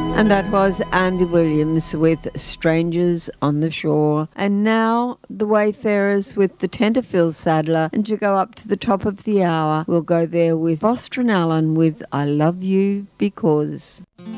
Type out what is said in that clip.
And that was Andy Williams with Strangers on the Shore. And now the Wayfarers with the Tenterfield Saddler. And to go up to the top of the hour, we'll go there with Foster and Allen with I Love You Because.